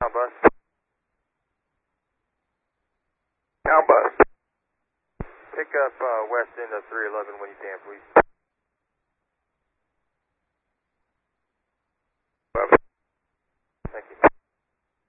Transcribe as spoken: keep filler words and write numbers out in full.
Town bus. Town bus. Pick up uh, west end of three eleven when you can, please.